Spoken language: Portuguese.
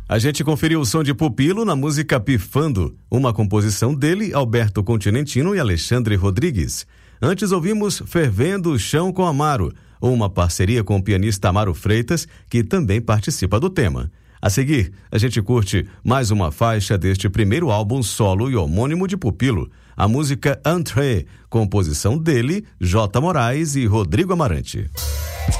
A gente conferiu o som de Pupilo na música Pifando, uma composição dele, Alberto Continentino e Alexandre Rodrigues. Antes ouvimos Fervendo o Chão com Amaro, uma parceria com o pianista Amaro Freitas, que também participa do tema. A seguir, a gente curte mais uma faixa deste primeiro álbum solo e homônimo de Pupilo, a música Entrée, composição dele, J. Moraes e Rodrigo Amarante.